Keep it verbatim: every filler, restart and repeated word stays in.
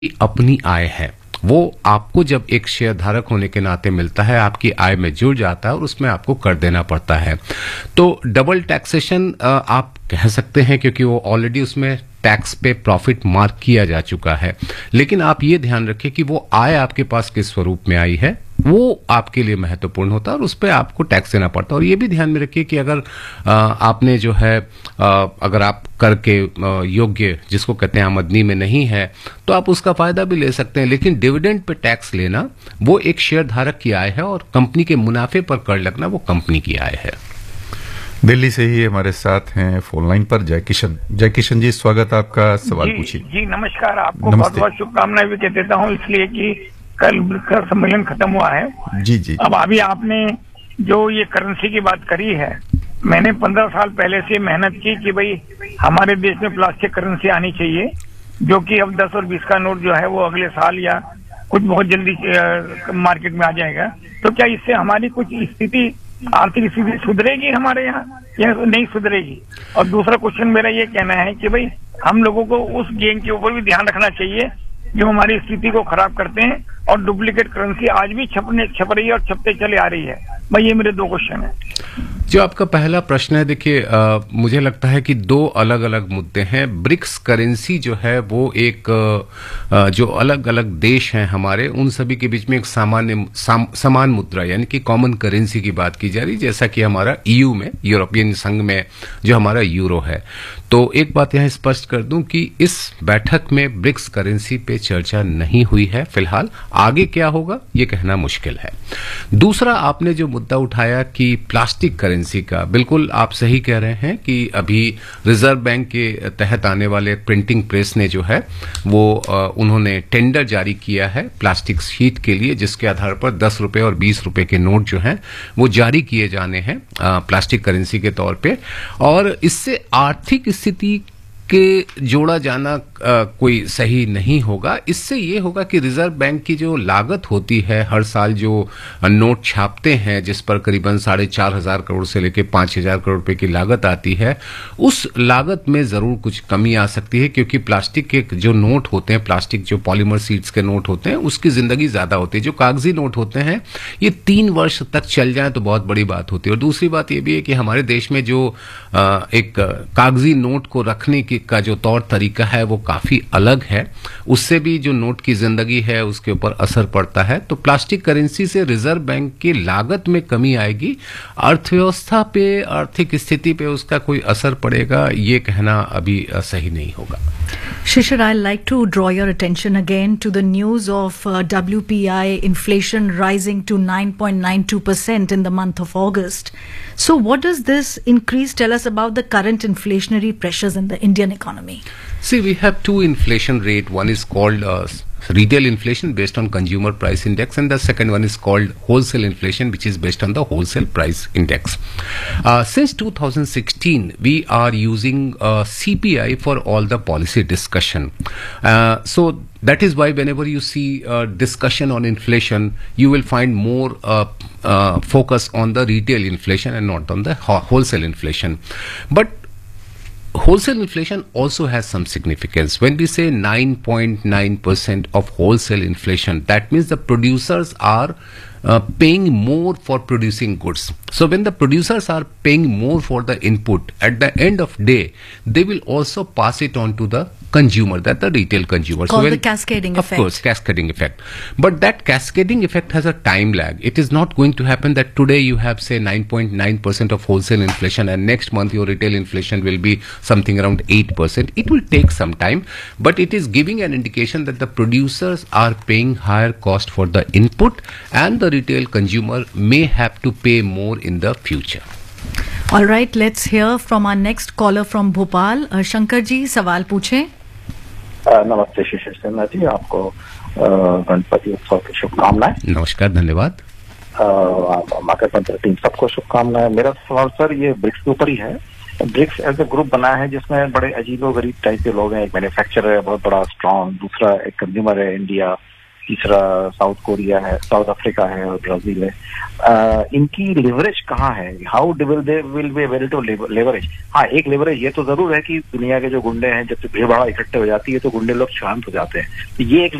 अपनी आय है वो आपको जब एक शेयर धारक होने के नाते मिलता है, आपकी आय में जुड़ जाता है और उसमें आपको कर देना पड़ता है। तो डबल टैक्सेशन आप कह सकते हैं क्योंकि वो ऑलरेडी उसमें टैक्स पे प्रॉफिट मार्क किया जा चुका है। लेकिन आप ये ध्यान रखें कि वो आय आपके पास किस स्वरूप में आई है वो आपके लिए महत्वपूर्ण होता है और उस पर आपको टैक्स देना पड़ता है। और ये भी ध्यान में रखिए कि अगर आ, आपने जो है आ, अगर आप कर के आ, योग्य जिसको कहते हैं आमदनी में नहीं है तो आप उसका फायदा भी ले सकते हैं। लेकिन डिविडेंड पे टैक्स लेना वो एक शेयर धारक की आय है और कंपनी के मुनाफे पर कर लगना वो कंपनी की आय है। दिल्ली से ही हमारे साथ हैं फोन लाइन पर जय किशन। जय किशन जी, स्वागत आपका, सवाल पूछिए। जी नमस्कार, आपको बहुत बहुत शुभकामनाएं भी कह देता हूँ इसलिए कि कल का सम्मेलन खत्म हुआ है। जी जी। अब अभी आपने जो ये करेंसी की बात करी है, मैंने पंद्रह साल पहले से मेहनत की कि भाई हमारे देश में प्लास्टिक करेंसी आनी चाहिए, जो कि अब दस और बीस का नोट जो है वो अगले साल या कुछ बहुत जल्दी मार्केट में आ जाएगा। तो क्या इससे हमारी कुछ स्थिति, आर्थिक स्थिति सुधरेगी हमारे यहाँ या नहीं सुधरेगी? और दूसरा क्वेश्चन मेरा ये कहना है कि भाई हम लोगों को उस गैंग के ऊपर भी ध्यान रखना चाहिए जो हमारी स्थिति को खराब करते हैं और डुप्लीकेट करेंसी आज भी छपने छप रही है और छपते चले आ रही है। भाई ये मेरे दो क्वेश्चन है। जो आपका पहला प्रश्न है, देखिए मुझे लगता है कि दो अलग अलग मुद्दे हैं। ब्रिक्स करेंसी जो है वो एक आ, जो अलग अलग देश हैं हमारे, उन सभी के बीच में एक सामान्य साम, समान मुद्रा यानी कि कॉमन करेंसी की बात की जा रही, जैसा कि हमारा ईयू में, यूरोपियन संघ में जो हमारा यूरो है। तो एक बात यहां स्पष्ट कर दूं कि इस बैठक में ब्रिक्स करेंसी पे चर्चा नहीं हुई है फिलहाल। आगे क्या होगा ये कहना मुश्किल है। दूसरा, आपने जो मुद्दा उठाया कि प्लास्टिक करेंसी का, बिल्कुल आप सही कह रहे हैं कि अभी रिजर्व बैंक के तहत आने वाले प्रिंटिंग प्रेस ने जो है वो आ, उन्होंने टेंडर जारी किया है प्लास्टिक शीट के लिए, जिसके आधार पर दस रुपए और बीस रुपए के नोट जो हैं वो जारी किए जाने हैं प्लास्टिक करेंसी के तौर पे। और इससे आर्थिक स्थिति के जोड़ा जाना आ, कोई सही नहीं होगा। इससे ये होगा कि रिजर्व बैंक की जो लागत होती है, हर साल जो नोट छापते हैं जिस पर करीबन साढ़े चार हजार करोड़ से लेकर पांच हजार करोड़ रुपए की लागत आती है, उस लागत में जरूर कुछ कमी आ सकती है क्योंकि प्लास्टिक के जो नोट होते हैं, प्लास्टिक जो पॉलीमर सीड्स के नोट होते हैं, उसकी जिंदगी ज्यादा होती है। जो कागजी नोट होते हैं ये तीन वर्ष तक चल जाए तो बहुत बड़ी बात होती है। और दूसरी बात यह भी है कि हमारे देश में जो आ, एक कागजी नोट को रखने की का जो तौर तरीका है वो काफी अलग है, उससे भी जो नोट की जिंदगी है उसके ऊपर असर पड़ता है। तो प्लास्टिक करेंसी से रिजर्व बैंक की लागत में कमी आएगी, अर्थव्यवस्था पे, आर्थिक स्थिति पे उसका कोई असर पड़ेगा ये कहना अभी सही नहीं होगा। Shishir, I'd like to draw your attention again to the news of uh, W P I inflation rising to nine point nine two percent in the month of August. So what does this increase tell us about the current inflationary pressures in the Indian economy? See, we have two inflation rate. One is called uh, retail inflation based on consumer price index, and the second one is called wholesale inflation, which is based on the wholesale price index. Uh, since two thousand sixteen, we are using uh, C P I for all the policy discussion. Uh, so that is why whenever you see uh, discussion on inflation, you will find more uh, uh, focus on the retail inflation and not on the wholesale inflation. But wholesale inflation also has some significance. When we say nine point nine percent of wholesale inflation, that means the producers are uh, paying more for producing goods. So when the producers are paying more for the input, at the end of day, they will also pass it on to the consumer, that the retail consumer. Called so when, the cascading of effect. Of course, cascading effect. But that cascading effect has a time lag. It is not going to happen that today you have say nine point nine percent of wholesale inflation and next month your retail inflation will be something around eight percent. It will take some time, but it is giving an indication that the producers are paying higher cost for the input and the retail consumer may have to pay more in the future. All right, let's hear from our next caller from Bhopal. Uh, Shankar ji, सवाल पूछें। नमस्ते शिशिर सिन्हा जी, आपको गणपति उत्सव की शुभकामनाएं। नमस्कार, धन्यवाद। मकर तंत्र टीम सबको शुभकामनाएं। मेरा सवाल सर ये ब्रिक्स के ऊपर ही है। ब्रिक्स एज ए ग्रुप बना है जिसमें बड़े अजीबो गरीब टाइप के लोग हैं। एक मैन्युफैक्चरर है बहुत बड़ा स्ट्रॉन्ग, दूसरा एक कंज्यूमर है इंडिया, तीसरा साउथ कोरिया है, साउथ अफ्रीका है और ब्राजील है। आ, इनकी लिवरेज कहाँ है? How will they will be able to leverage? हाँ, एक लेवरेज ये तो जरूर है कि दुनिया के जो गुंडे हैं, जब भीड़ भाड़ इकट्ठे हो जाती है तो गुंडे लोग शांत हो जाते हैं, तो ये एक